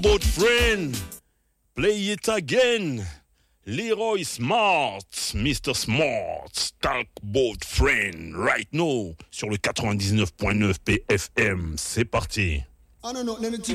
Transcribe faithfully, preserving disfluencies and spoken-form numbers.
Boat friend, play it again. Leroy Smart, mister Smart, Talk Boat Friend, right now, sur le quatre-vingt-dix-neuf point neuf P F M. C'est parti.